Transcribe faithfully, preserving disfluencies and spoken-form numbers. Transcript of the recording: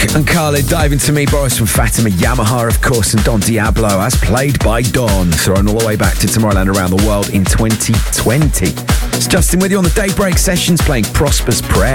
and Khalid dive into me, Boris from Fatima, Yamaha, of course, and Don Diablo, as played by Don, thrown all the way back to Tomorrowland Around the World in twenty twenty. It's Justin with you on the Daybreak Sessions, playing Prosper's Prayer.